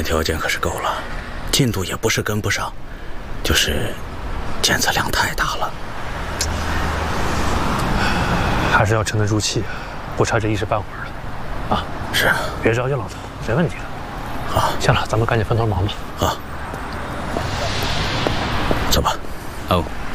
条件可是够了，进度也不是跟不上，就是检测量太大了。 还是要沉得住气，不差这一时半会儿的。啊， 是啊， 别着急，老子没问题的。 好， 行了，咱们赶紧分头忙吧。 好，走吧。 哦。